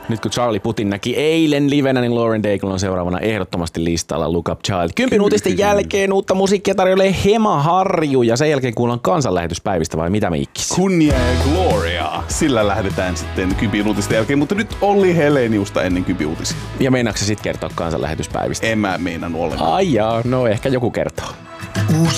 Nyt kun Charlie Putin näki eilen livenä, niin Lauren Daigle on seuraavana ehdottomasti listalla Look Up Child. 10 uutisten jälkeen uutta musiikkia tarjoilee Hema Harju ja sen jälkeen kuullaan kansanlähetyspäivistä vai mitä me ikkis? Kunnia ja gloria. Sillä lähdetään sitten 10 uutisten jälkeen, mutta nyt Olli Heleniusta ennen 10 uutisia. Ja meinaatko sä sit kertoa kansanlähetyspäivistä? En mä meinannut ollenkaan. Ai jaa, no ehkä joku kertoo.